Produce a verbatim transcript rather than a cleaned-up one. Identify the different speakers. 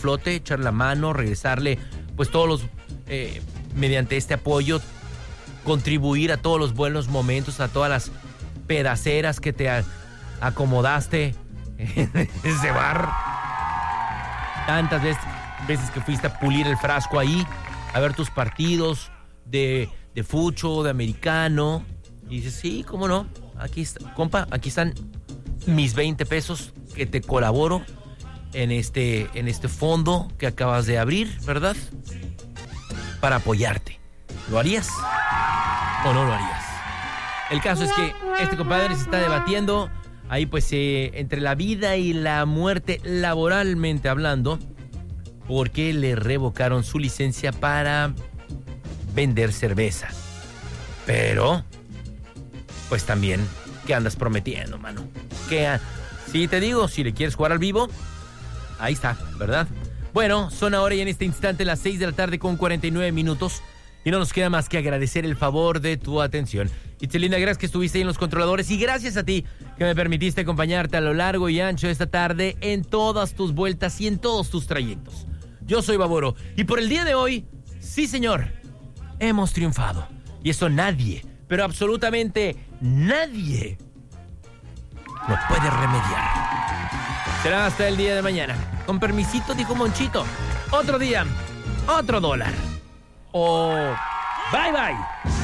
Speaker 1: flote, echar la mano, regresarle, pues todos los, eh, mediante este apoyo, contribuir a todos los buenos momentos, a todas las pedaceras que te a- acomodaste en ese bar. Tantas veces, veces que fuiste a pulir el frasco ahí, a ver tus partidos de, de fucho, de americano. Y dices, sí, cómo no, aquí está, compa, aquí están mis veinte pesos que te colaboro en este, en este fondo que acabas de abrir, ¿verdad? Para apoyarte. ¿Lo harías o no lo harías? El caso es que este compadre se está debatiendo ahí pues eh, entre la vida y la muerte laboralmente hablando, porque le revocaron su licencia para vender cerveza. Pero, pues también, ¿qué andas prometiendo, mano? ¿Qué? Si te digo, si le quieres jugar al vivo, ahí está, ¿verdad? Bueno, son ahora y en este instante las seis de la tarde con cuarenta y nueve minutos. Y no nos queda más que agradecer el favor de tu atención. Itzelina, gracias que estuviste ahí en los controladores. Y gracias a ti que me permitiste acompañarte a lo largo y ancho de esta tarde en todas tus vueltas y en todos tus trayectos. Yo soy Baboro. Y por el día de hoy, sí señor, hemos triunfado. Y eso nadie, pero absolutamente nadie, lo puede remediar. Será hasta el día de mañana. Con permisito, dijo Monchito. Otro día, otro dólar. O bye bye.